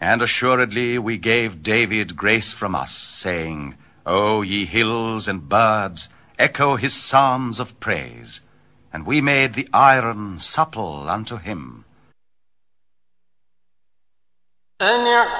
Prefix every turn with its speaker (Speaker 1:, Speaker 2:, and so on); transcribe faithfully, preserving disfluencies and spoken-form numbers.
Speaker 1: And assuredly we gave David grace from us, saying, O ye hills and birds, echo his psalms of praise. And we made the iron supple unto him.